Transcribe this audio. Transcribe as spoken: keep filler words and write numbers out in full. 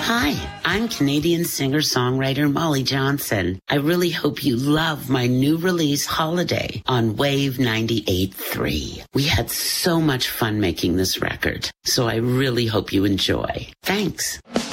Hi, I'm Canadian singer-songwriter Molly Johnson. I really hope you love my new release, Holiday, on Wave ninety-eight point three. We had so much fun making this record, so I really hope you enjoy. Thanks.